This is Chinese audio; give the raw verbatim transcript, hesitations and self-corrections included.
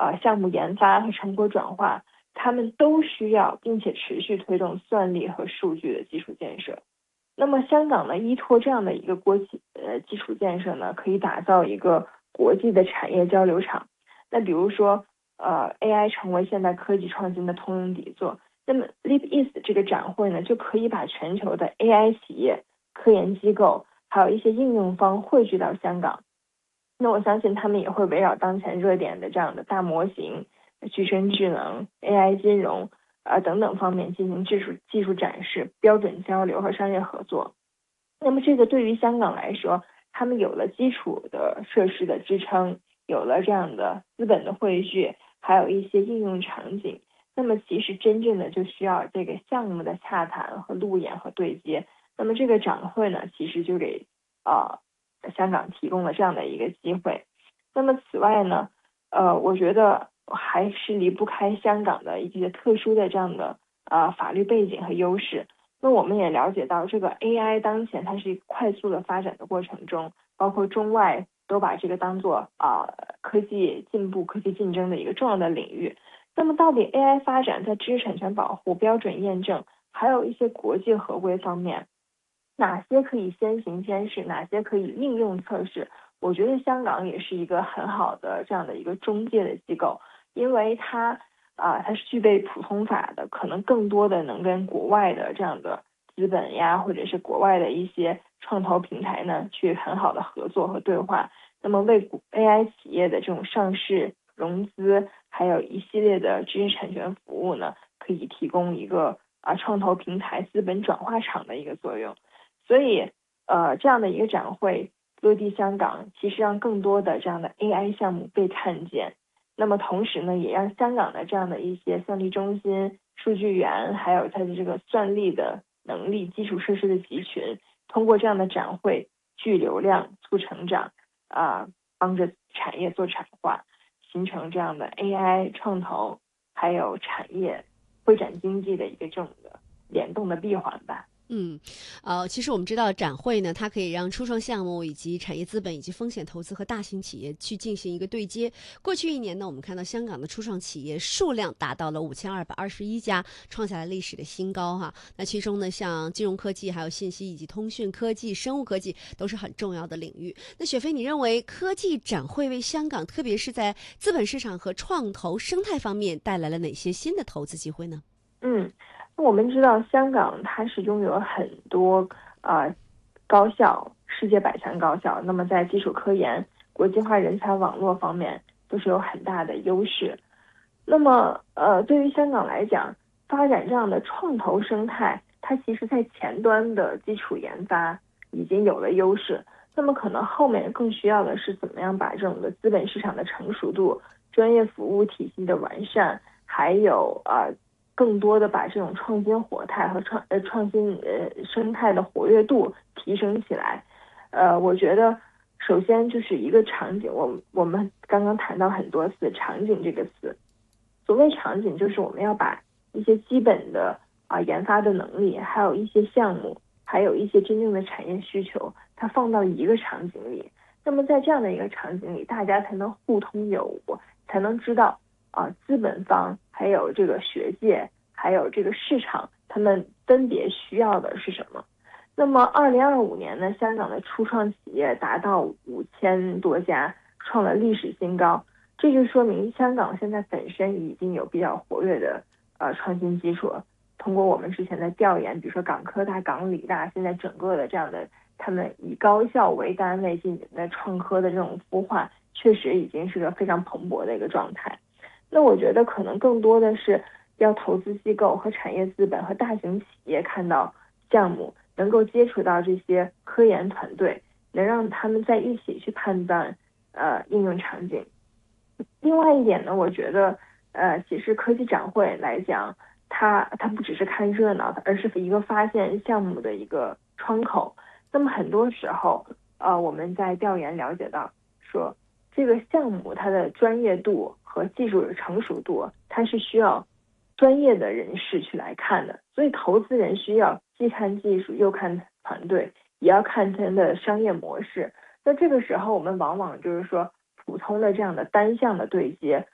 呃项目研发和成果转化，他们都需要并且持续推动算力和数据的基础建设。那么香港呢，依托这样的一个国际呃基础建设呢，可以打造一个国际的产业交流场。那比如说，呃，A I 成为现代科技创新的通用底座，那么 Leap East 这个展会呢，就可以把全球的 A I 企业、科研机构，还有一些应用方汇聚到香港。那我相信他们也会围绕当前热点的这样的大模型、具身智能、A I 金融呃等等方面进行技术技术展示、标准交流和商业合作。那么这个对于香港来说，他们有了基础的设施的支撑，有了这样的资本的汇聚，还有一些应用场景。那么其实真正的就需要这个项目的洽谈和路演和对接。那么这个展会呢，其实就给呃香港提供了这样的一个机会。那么此外呢，呃，我觉得还是离不开香港的一些特殊的这样的呃法律背景和优势。那我们也了解到，这个 A I 当前它是一个快速的发展的过程中，包括中外都把这个当做啊、呃、科技进步、科技竞争的一个重要的领域。那么到底 A I 发展在知识产权保护、标准验证，还有一些国际合规方面，哪些可以先行先试，哪些可以应用测试？我觉得香港也是一个很好的这样的一个中介的机构，因为它啊、呃，它是具备普通法的，可能更多的能跟国外的这样的资本呀，或者是国外的一些创投平台呢，去很好的合作和对话。那么为 A I 企业的这种上市、融资，还有一系列的知识产权服务呢，可以提供一个啊创投平台资本转化场的一个作用。所以，呃，这样的一个展会落地香港，其实让更多的这样的 A I 项目被看见。那么同时呢，也让香港的这样的一些算力中心、数据源，还有它的这个算力的能力、基础设施的集群，通过这样的展会聚流量、促成长，啊、呃，帮着产业做产化，形成这样的 A I 创投还有产业会展经济的一个这种的联动的闭环吧。 嗯，呃，其实我们知道展会呢，它可以让初创项目以及产业资本以及风险投资和大型企业去进行一个对接。过去一年呢，我们看到香港的初创企业数量达到了五千二百二十一家，创下了历史的新高哈。那其中呢，像金融科技、还有信息以及通讯科技、生物科技都是很重要的领域。那雪飞，你认为科技展会为香港，特别是在资本市场和创投生态方面带来了哪些新的投资机会呢？ 嗯。我们知道香港它是拥有很多呃高校，世界百强高校，那么在基础科研、国际化人才网络方面都是有很大的优势。那么呃，对于香港来讲，发展这样的创投生态，它其实在前端的基础研发已经有了优势。那么可能后面更需要的是怎么样把这种的资本市场的成熟度、专业服务体系的完善，还有呃更多的把这种创新活态和创呃创新呃生态的活跃度提升起来。呃，我觉得首先就是一个场景，我我们刚刚谈到很多次场景这个词。所谓场景，就是我们要把一些基本的啊、呃、研发的能力，还有一些项目，还有一些真正的产业需求，它放到一个场景里。那么在这样的一个场景里，大家才能互通有无，才能知道啊、呃、资本方还有这个学界还有这个市场，他们分别需要的是什么。那么二零二五年呢，香港的初创企业达到五千多家，创了历史新高。这就说明香港现在本身已经有比较活跃的呃创新基础。通过我们之前的调研，比如说港科大、港理大，现在整个的这样的他们以高校为单位进行的创科的这种孵化，确实已经是个非常蓬勃的一个状态。那我觉得可能更多的是要投资机构和产业资本和大型企业看到项目，能够接触到这些科研团队，能让他们在一起去判断呃应用场景。另外一点呢，我觉得，呃，其实科技展会来讲，它它不只是看热闹，而是一个发现项目的一个窗口。那么很多时候，呃，我们在调研了解到，说这个项目它的专业度和技术成熟度，它是需要专业的人士去来看的。所以投资人需要既看技术，又看团队，也要看它的商业模式。那这个时候，我们往往就是说，普通的这样的单向的对接，